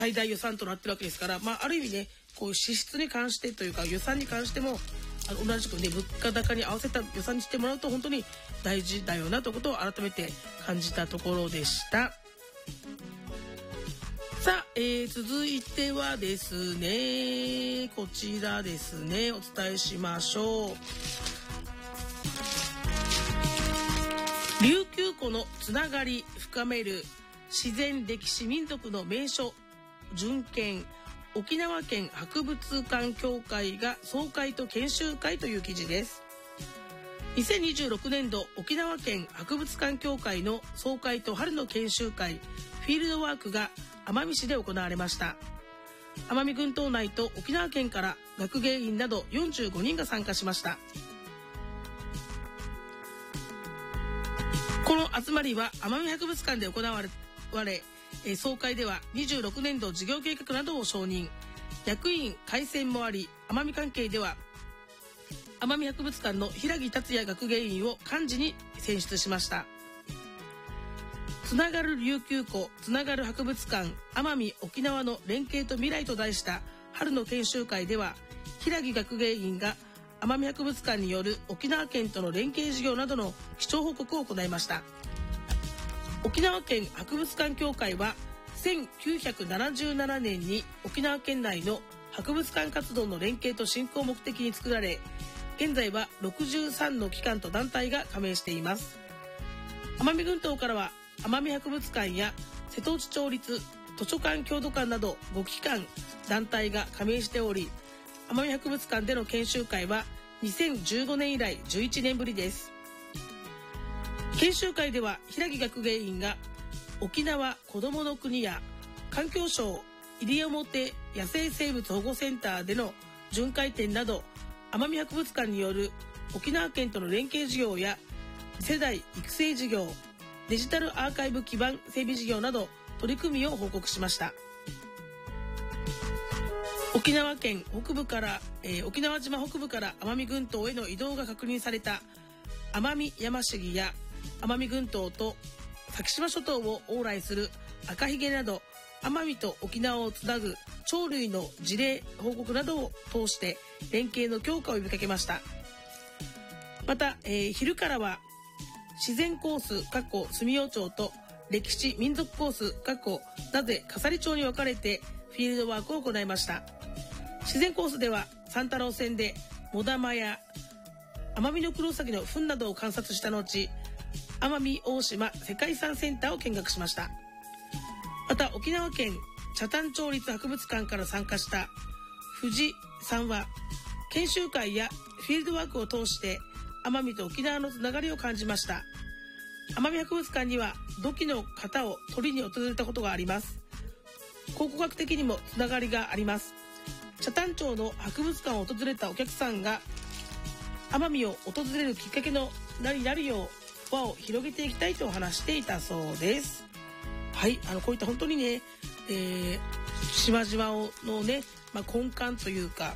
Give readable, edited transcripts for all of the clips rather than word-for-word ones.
最大予算となってるわけですから、ある意味ね、こういう支出に関してというか予算に関しても同じくね、物価高に合わせた予算にしてもらうと本当に大事だよなということを改めて感じたところでした。さあ、続いてはですね、こちらですね、お伝えしましょう。琉球湖のつながり深める自然歴史民族の名所巡検、沖縄県博物館協会が総会と研修会という記事です。2026年度沖縄県博物館協会の総会と春の研修会フィールドワークが奄美市で行われました。奄美群島内と沖縄県から学芸員など45人が参加しました。この集まりは奄美博物館で行われ、総会では26年度事業計画などを承認、役員改選もあり、奄美関係では奄美博物館の平木達也学芸員を幹事に選出しました。つながる琉球湖、つながる博物館、奄美沖縄の連携と未来と題した春の研修会では、平木学芸員が奄美博物館による沖縄県との連携事業などの基調報告を行いました。沖縄県博物館協会は1977年に沖縄県内の博物館活動の連携と振興を目的に作られ、現在は63の機関と団体が加盟しています。奄美群島からは奄美博物館や瀬戸内町立図書館郷土館など5機関団体が加盟しており、奄美博物館での研修会は2015年以来11年ぶりです。研修会では平木学芸員が沖縄こどもの国や環境省西表野生生物保護センターでの巡回展など、奄美博物館による沖縄県との連携事業や世代育成事業、デジタルアーカイブ基盤整備事業など取り組みを報告しました。沖縄県北部から、沖縄島北部から奄美群島への移動が確認された奄美ヤマシギや奄美群島と先島諸島を往来する赤ひげなど、奄美と沖縄をつなぐ鳥類の事例報告などを通して連携の強化を呼びかけました。また、昼からは自然コース住用町と歴史民族コースなぜ笠利町に分かれてフィールドワークを行いました。自然コースでは三太郎線でモダマやアマミノクロウサギの糞などを観察した後、奄美大島世界遺産センターを見学しました。また沖縄県北谷町立博物館から参加した藤さんは、研修会やフィールドワークを通して奄美と沖縄のつながりを感じました。奄美博物館には土器の型を取りに訪れたことがあります。考古学的にもつながりがあります。北谷町の博物館を訪れたお客さんが奄美を訪れるきっかけのになるよう輪を広げていきたいと話していたそうです。はい、こういった本当にね、島々のね、根幹というか、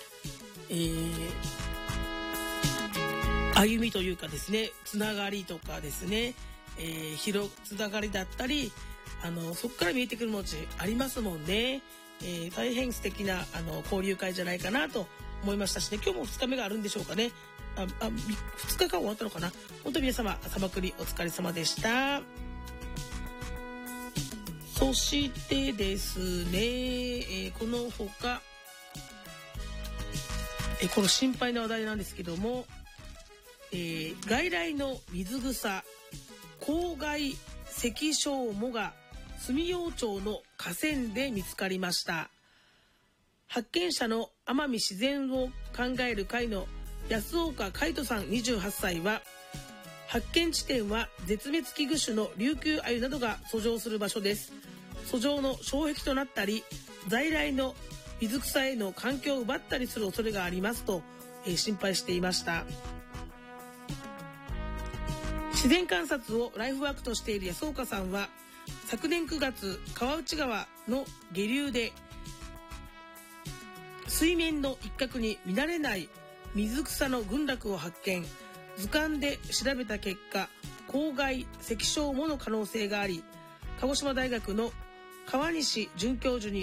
歩みというかですね、つながりとかですね、つながりだったり、そこから見えてくるものありますもんね。大変素敵な交流会じゃないかなと思いましたしね。今日も2日目があるんでしょうかね。2日間終わったのかな。本当に皆様朝まくりお疲れ様でした。そしてですね、この他、この心配な話題なんですけども、外来の水草公害石小藻が住用町の河川で見つかりました。発見者の奄美自然を考える会の安岡海人さん28歳は、発見地点は絶滅危惧種の琉球鮎などが遡上する場所です。遡上の障壁となったり、在来の水草への環境を奪ったりする恐れがありますと、心配していました。自然観察をライフワークとしている安岡さんは、昨年9月川内川の下流で水面の一角に見慣れない水草の群落を発見。図鑑で調べた結果、公害石小藻の可能性があり、鹿児島大学の川西准教授に